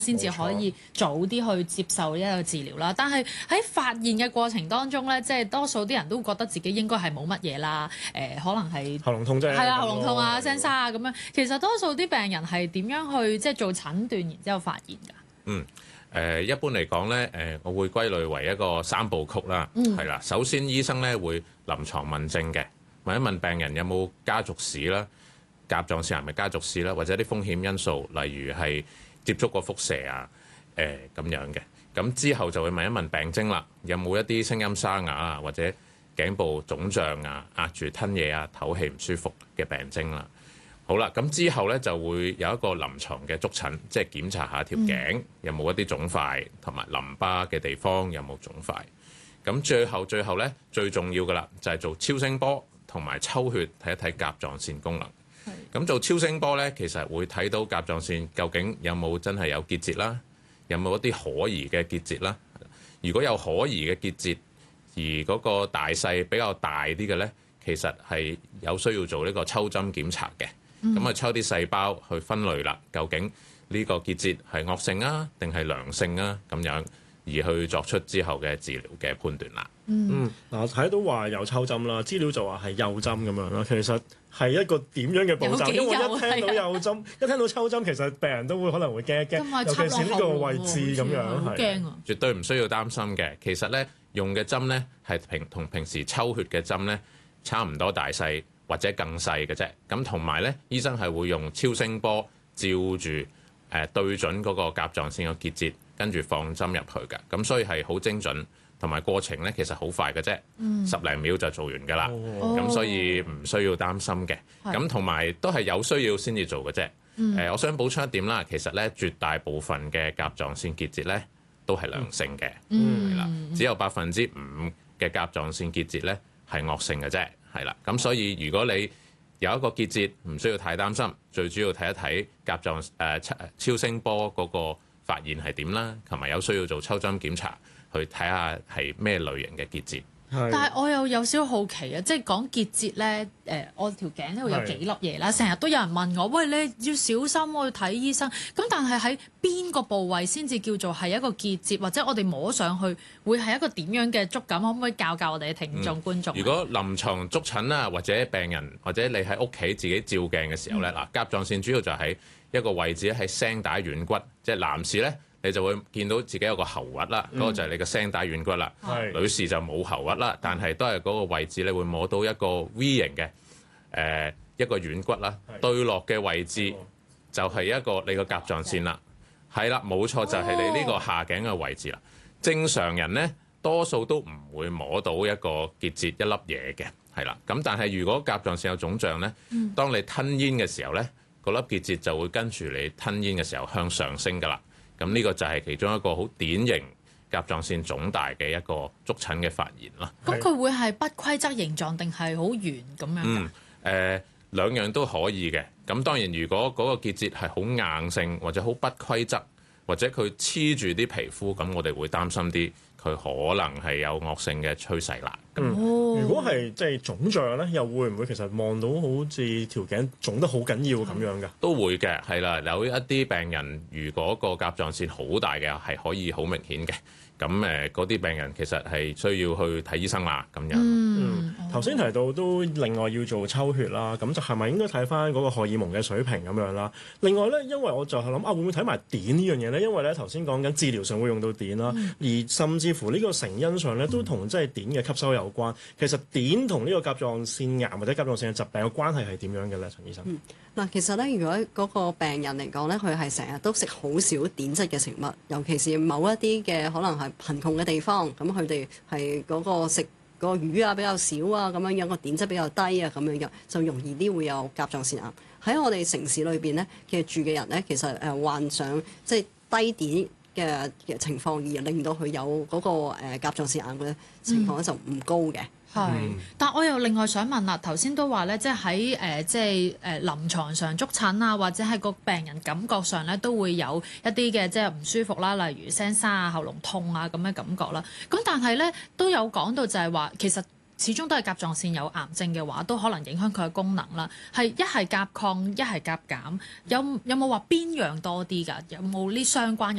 先至可以早啲去接受一個治療啦。但係喺發現嘅過程當中咧，即係多數啲人都覺得自己應該係冇乜嘢啦。可能係喉嚨痛啫， 係啦，喉嚨痛啊、聲沙啊咁樣。其實多數啲病人係點樣去即係做診斷，然之後發現㗎？ 一般嚟講咧，我會歸類為一個三部曲啦，係啦。首先醫生咧會臨床問症嘅，問一問病人有冇家族史啦，甲狀腺癌咪家族史啦，或者啲風險因素，例如係接觸過輻射啊，咁樣嘅。咁之後就會問一問病徵啦，有冇一啲聲音沙啞啊，或者頸部腫脹啊、壓住吞嘢啊、唞氣唔舒服嘅病徵啦。好啦，咁之後咧就會有一個臨床嘅觸診，即係檢查下條頸有冇一啲腫塊，同埋淋巴嘅地方有冇腫塊。咁最後咧最重要嘅啦，就係做超聲波同埋抽血睇一睇甲狀腺功能。咁做超聲波咧，其實會睇到甲狀腺究竟有冇真係有結節啦，有冇一啲可疑嘅結節啦。如果有可疑嘅結節，而嗰個大細比較大啲嘅咧，其實係有需要做呢個抽針檢查嘅。咁啊抽啲細胞去分類啦，究竟呢個結節係惡性啊，定係良性啊咁樣，而去作出之後嘅治療嘅判斷啦。 嗱睇到話有抽針啦，資料就話係幼針咁樣啦，其實係一個點樣嘅步驟？因為一聽到幼針，一聽到抽針，其實病人都會可能會驚一驚，尤其是呢個位置咁樣， 好驚啊！ 絕對唔需要擔心嘅。其實咧用嘅針咧係同平時抽血嘅針咧差唔多大細，或者更細嘅啫，咁同埋咧，醫生係會用超聲波照住對準嗰個甲狀腺嘅結節，跟住放針入去嘅，咁所以係好精準，同埋過程咧其實好快嘅啫，10零秒就做完㗎啦，咁所以唔需要擔心嘅。咁同埋都係有需要先至做嘅啫。我想補充一點啦，其實咧絕大部分嘅甲狀腺結節咧都係良性嘅，係啦，只有5%嘅甲狀腺結節咧係惡性嘅啫。係啦，咁所以如果你有一個結節，唔需要太擔心。最主要睇一睇甲狀超聲波嗰個發現係點啦，同埋有需要做抽針檢查，去睇下係咩類型嘅結節。 但係我又有少少好奇啊，即係講結節咧，我條頸呢度有幾粒嘢啦，成日都有人問我，喂，你要小心，我要睇醫生。咁但係喺邊個部位先至叫做係一個結節，或者我哋摸上去會係一個點樣嘅觸感？可唔可以教我哋嘅聽眾觀眾？ 如果臨床觸診啦，或者病人或者你喺屋企自己照鏡嘅時候咧，嗱，甲狀腺主要就喺一個位置喺聲帶軟骨，即係男士咧，你就會見到自己有個喉核啦，嗰個就係你嘅聲帶軟骨啦。女士就冇喉核啦，但係都係嗰個位置你會摸到一個 V 型嘅一個軟骨啦，對落嘅位置就係一個你個甲狀腺啦。係啦，冇錯，就係你呢個下頸嘅位置啦。正常人咧多數都唔會摸到一個結節一粒嘢嘅，係啦。咁但係如果甲狀腺有腫脹咧，當你吞煙嘅時候咧，嗰粒結節就會跟住你吞煙嘅時候向上升㗎啦。咁呢個就係其中一個好典型甲狀腺腫大嘅一個觸診嘅發現啦。 咁佢會係不規則形狀定係好圓咁樣㗎？ 兩樣都可以嘅。咁當然，如果嗰個結節係好硬性或者好不規則，或者佢黐住啲皮膚，咁我哋會擔心啲，佢可能係有惡性嘅趨勢啦。 如果係即係腫脹咧，又會唔會其實望到好似條頸腫得好緊要咁樣㗎？ 都會嘅，係啦。有一啲病人，如果個甲狀腺好大嘅，係可以好明顯嘅。咁嗰啲病人其實係需要去睇醫生啦，咁樣。 頭先提到都另外要做抽血啦，咁就係咪應該睇翻嗰個荷爾蒙嘅水平咁樣啦？另外咧，因為我就係諗會唔會睇埋碘呢樣嘢咧？因為咧頭先講緊治療上會用到碘啦，而甚至乎呢個成因上咧都同即係碘嘅吸收有關。其實碘同呢個甲狀腺癌或者甲狀腺嘅疾病嘅關係係點樣嘅咧，陳醫生？ 嗱，其實咧，如果嗰個病人嚟講咧，佢係成日都食好少碘質嘅食物，尤其是某一啲嘅可能係貧窮嘅地方，咁佢哋係嗰個食個魚啊比較少啊，咁樣樣個碘質比較低啊，咁樣樣就容易啲會有甲狀腺癌。喺我哋城市裏邊咧，其實住嘅人咧，其實患上即係低碘嘅情況，而令到佢有嗰個甲狀腺癌嘅情況咧就唔高嘅。 但我又另外想問啦，頭先都話咧，即係喺即係臨床上觸診啊，或者係個病人感覺上咧都會有一啲嘅即係唔舒服啦，例如聲沙啊、喉嚨痛啊咁嘅感覺啦。咁但係咧都有講到就係話，其實始終都係甲狀腺有癌症嘅話，都可能影響佢嘅功能啦。係一係甲亢，一係甲減，有冇話邊樣多啲㗎？有冇呢相關嘅